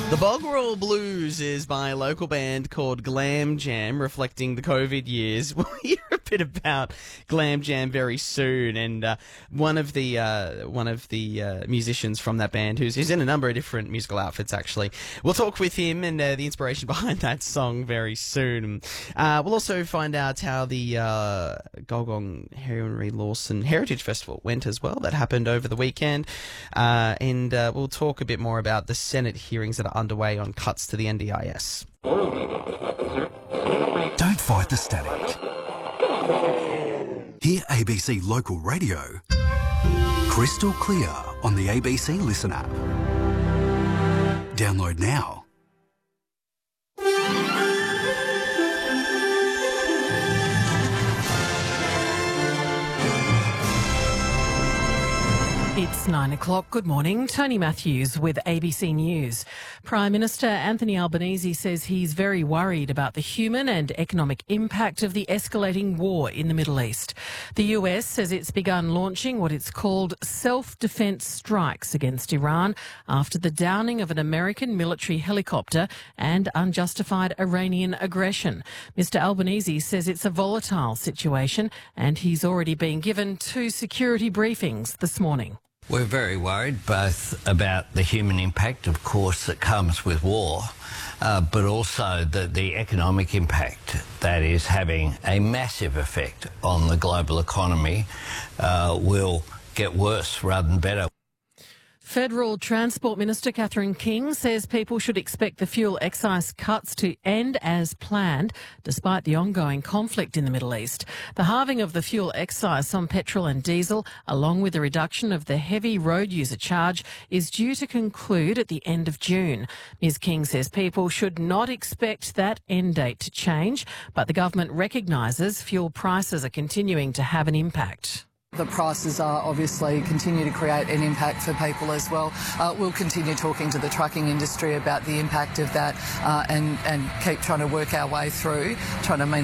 The Boggerel Blues is by a local band called Glam Jam, reflecting the COVID years. We'll hear a bit about Glam Jam very soon, and one of the musicians from that band, who's in a number of different musical outfits, actually. We'll talk with him and the inspiration behind that song very soon. We'll also find out how the Gulgong Henry Lawson Heritage Festival went as well. That happened over the weekend, and we'll talk a bit more about the Senate hearings that are underway on cuts to the NDIS. Don't fight the static. Hear ABC Local Radio crystal clear on the ABC Listen app. Download now. It's 9 o'clock. Good morning. Tony Matthews with ABC News. Prime Minister Anthony Albanese says he's very worried about the human and economic impact of the escalating war in the Middle East. The US says it's begun launching what it's called self-defense strikes against Iran after the downing of an American military helicopter and unjustified Iranian aggression. Mr Albanese says it's a volatile situation and he's already been given 2 security briefings this morning. We're very worried both about the human impact, of course, that comes with war, but also the economic impact that is having a massive effect on the global economy will get worse rather than better. Federal Transport Minister Catherine King says people should expect the fuel excise cuts to end as planned, despite the ongoing conflict in the Middle East. The halving of the fuel excise on petrol and diesel, along with the reduction of the heavy road user charge, is due to conclude at the end of June. Ms King says people should not expect that end date to change, but the government recognises fuel prices are continuing to have an impact. The prices are obviously continue to create an impact for people as well. We'll continue talking to the trucking industry about the impact of that and keep trying to work our way through, trying to